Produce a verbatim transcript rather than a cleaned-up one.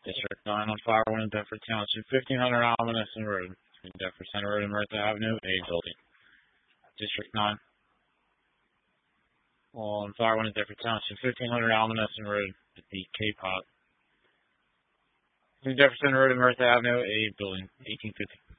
District nine on fire, one in Deptford Township, fifteen hundred Almanesson Road, between Deptford Center Road and Merthyr Avenue, A building. District nine on fire, one in Deptford Township, fifteen hundred Almanesson Road, at the K-Pot. Between Deptford Center Road and Merthyr Avenue, A building, eighteen fifty.